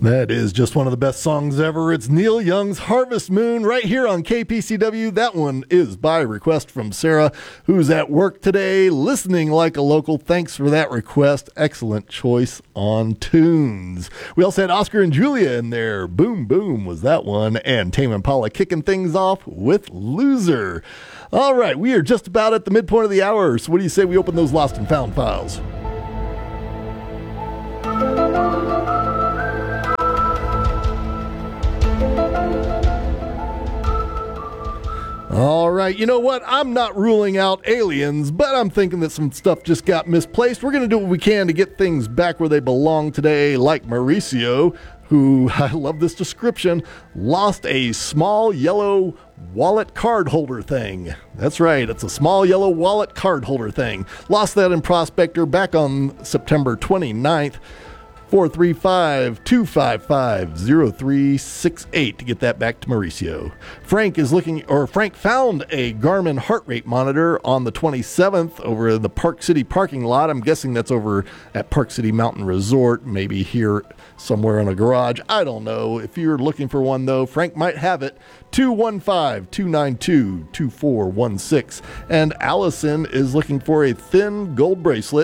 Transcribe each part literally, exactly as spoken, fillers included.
That is just one of the best songs ever. It's Neil Young's Harvest Moon right here on K P C W. That one is by request from Sarah, who's at work today, listening like a local. Thanks for that request. Excellent choice on tunes. We also had Oscar and Julia in there. Boom Boom was that one. And Tame Impala kicking things off with Loser. All right, we are just about at the midpoint of the hour. So what do you say we open those lost and found files? All right, you know what? I'm not ruling out aliens, but I'm thinking that some stuff just got misplaced. We're going to do what we can to get things back where they belong today, like Mauricio, who, I love this description, lost a small yellow wallet card holder thing. That's right, it's a small yellow wallet card holder thing. Lost that in Prospector back on September twenty-ninth. four three five, two five five, zero three six eight to get that back to Mauricio. Frank is looking, or Frank found a Garmin heart rate monitor on the twenty-seventh over in the Park City parking lot. I'm guessing that's over at Park City Mountain Resort, maybe here somewhere in a garage. I don't know. If you're looking for one, though, Frank might have it. two one five, two nine two, two four one six. And Allison is looking for a thin gold bracelet.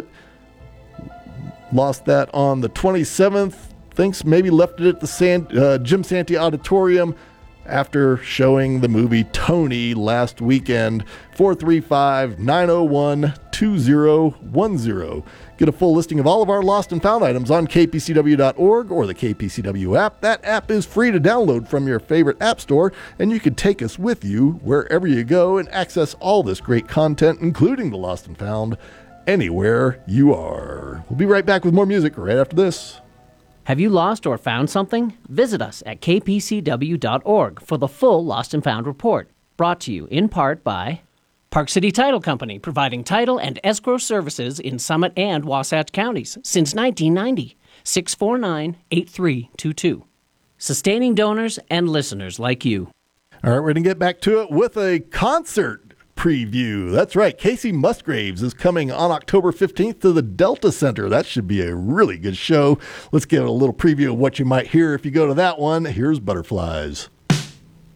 Lost that on the twenty-seventh. Thinks maybe left it at the San, uh, Jim Santee Auditorium after showing the movie Tony last weekend. four three five, nine oh one, two oh one oh. Get a full listing of all of our lost and found items on k p c w dot org or the K P C W app. That app is free to download from your favorite app store, and you can take us with you wherever you go and access all this great content, including the lost and found, anywhere you are. We'll be right back with more music right after this. Have you lost or found something? Visit us at k p c w dot org for the full Lost and Found report. Brought to you in part by Park City Title Company, providing title and escrow services in Summit and Wasatch counties since nineteen ninety. six four nine, eight three two two. Sustaining donors and listeners like you. All right, we're going to get back to it with a concert preview. That's right. Casey Musgraves is coming on October fifteenth to the Delta Center. That should be a really good show. Let's get a little preview of what you might hear if you go to that one. Here's Butterflies.